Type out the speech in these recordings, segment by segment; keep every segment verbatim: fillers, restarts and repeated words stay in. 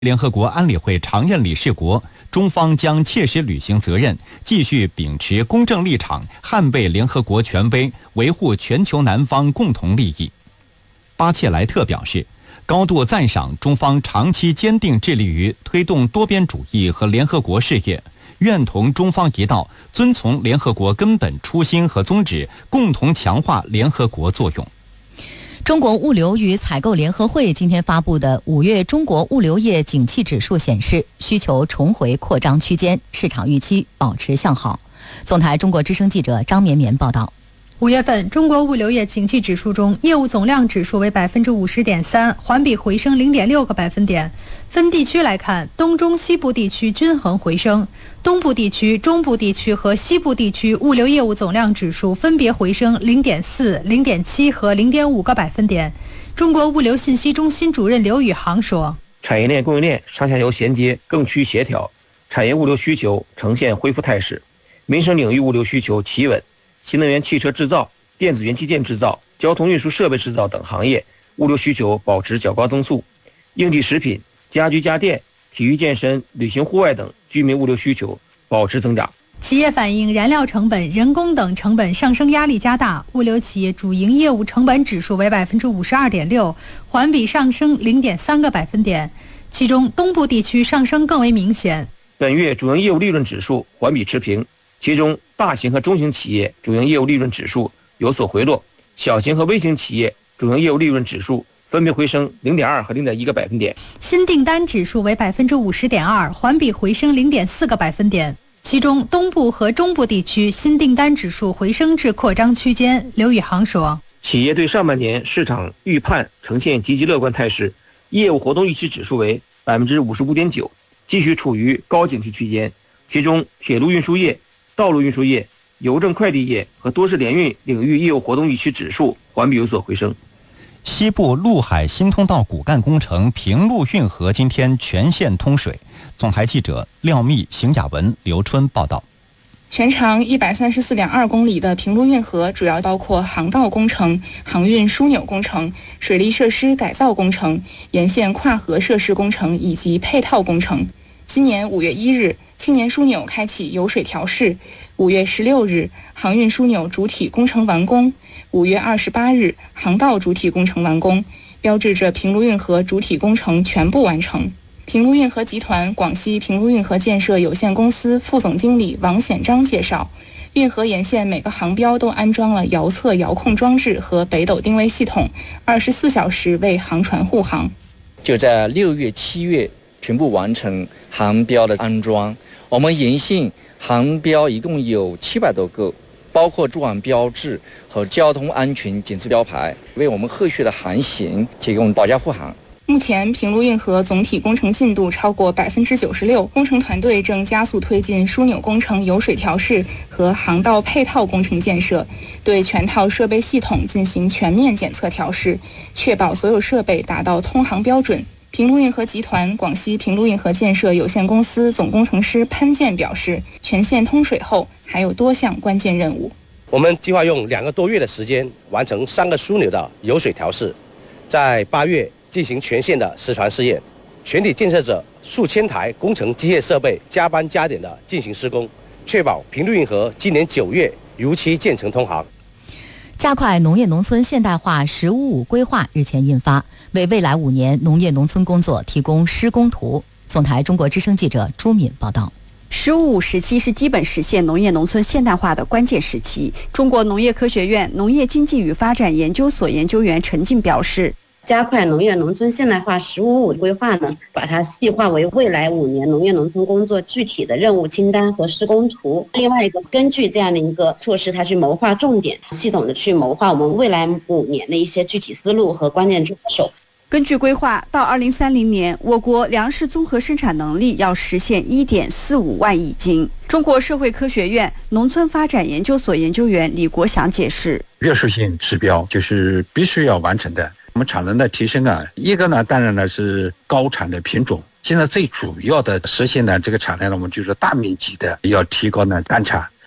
联合国安理会常任理事国，中方将切实履行责任，继续秉持公正立场，捍卫联合国权威，维护全球南方共同利益。巴切莱特表示，高度赞赏中方长期坚定致力于推动多边主义和联合国事业，愿同中方一道，遵从联合国根本初心和宗旨，共同强化联合国作用。 中国物流与采购联合会今天发布的五月中国物流业景气指数显示，需求重回扩张区间，市场预期保持向好。总台中国之声记者张绵绵报道。 五月份中国物流业景气指数中，业务总量指数为百分之五十点三，环比回升零点六个百分点。分地区来看，东中西部地区均衡回升，东部地区、中部地区和西部地区物流业务总量指数分别回升零点四、零点七和零点五个百分点。中国物流信息中心主任刘宇航说：“ 产业链、供应链上下游衔接更趋协调，产业物流需求呈现恢复态势，民生领域物流需求企稳。新能源汽车制造、电子元器件制造、交通运输设备制造等行业物流需求保持较高增速，应急食品、家居家电、体育健身、旅行户外等居民物流需求保持增长。” 企业反映燃料成本、人工等成本上升压力加大，物流企业主营业务成本指数为百分之五十二点六，环比上升零点三个百分点，其中东部地区上升更为明显。 本月主营业务利润指数环比持平，其中大型和中型企业主营业务利润指数有所回落，小型和微型企业主营业务利润指数分别回升零点二和零点一个百分点。 新订单指数为百分之五十点二，环比回升零点四个百分点。其中东部和中部地区新订单指数回升至扩张区间。刘宇航说：“ 企业对上半年市场预判呈现积极乐观态势，业务活动预期指数为百分之五十五点九，继续处于高景气区间。其中铁路运输业、道路运输业、邮政快递业和多式联运领域业务活动预期指数环比有所回升。” 西部陆海新通道骨干工程平陆运河今天全线通水。总台记者廖密、邢雅文、刘春报道。 全长一百三十四点二公里的平陆运河主要包括航道工程、航运枢纽工程、水利设施改造工程、沿线跨河设施工程以及配套工程。今年五月一日，青年枢纽开启油水调试；五月十六日，航运枢纽主体工程完工；五月二十八日，航道主体工程完工，标志着平陆运河主体工程全部完成。平陆运河集团广西平陆运河建设有限公司副总经理王显章介绍，运河沿线每个航标都安装了遥测遥控装置和北斗定位系统，二十四小时为航船护航。 就在六月、七月全部完成航标的安装。我们沿线航标一共有七百多个，包括驻航标志和交通安全检测标牌，为我们后续的航行提供保驾护航。 目前平陆运河总体工程进度超过百分之九十六，工程团队正加速推进枢纽工程油水调试和航道配套工程建设，对全套设备系统进行全面检测调试，确保所有设备达到通航标准。平陆运河集团广西平陆运河建设有限公司总工程师潘健表示，全线通水后还有多项关键任务。 我们计划用两个多月的时间完成三个枢纽的油水调试，在八月进行全线的实船试验，全体建设者数千台工程机械设备加班加点的进行施工，确保平陆运河今年九月如期建成通航。 加快农业农村现代化“十五五”规划日前印发，为未来五年农业农村工作提供施工图。总台中国之声记者朱敏报道。 十五五时期是基本实现农业农村现代化的关键时期。中国农业科学院农业经济与发展研究所研究员陈进表示， 加快农业农村现代化“十五五”规划呢，把它细化为未来五年农业农村工作具体的任务清单和施工图。另外一个，根据这样的一个措施，它去谋划重点，系统的去谋划我们未来五年的一些具体思路和关键抓手。 根据规划，到二零三零年，我国粮食综合生产能力要实现一点四五万亿斤。中国社会科学院农村发展研究所研究员李国祥解释， 约束性指标就是必须要完成的。我们产能的提升啊，一个呢，当然呢是高产的品种。现在最主要的实现呢，这个产量呢，我们就是大面积的要提高呢单产。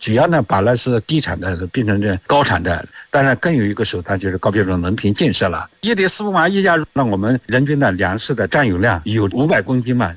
只要呢把那是低产的变成这高产的，当然更有一个手段就是高标准农品建设了。一点四五万亿家，让我们人均的粮食的占有量有五百公斤嘛。